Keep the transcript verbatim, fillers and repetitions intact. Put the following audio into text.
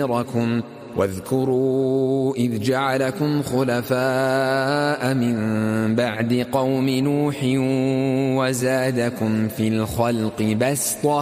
ليظهركم واذكروا إذ جعلكم خلفاء من بعد قوم نوح وزادكم في الخلق بسطة